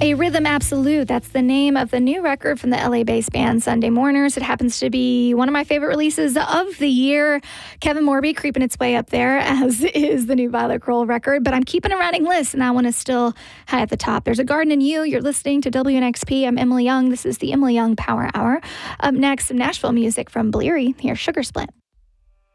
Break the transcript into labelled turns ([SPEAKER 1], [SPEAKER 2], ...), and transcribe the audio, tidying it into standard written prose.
[SPEAKER 1] A Rhythm Absolute, that's the name of the new record from the LA-based band Sunday Mourners. It happens to be one of my favorite releases of the year. Kevin Morby creeping its way up there, as is the new Violet Kroll record. But I'm keeping a running list, and that one is still high at the top. There's a Garden in You. You're listening to WNXP. I'm Emily Young. This is the Emily Young Power Hour. Up next, some Nashville music from Bleary. Here's Sugar Split.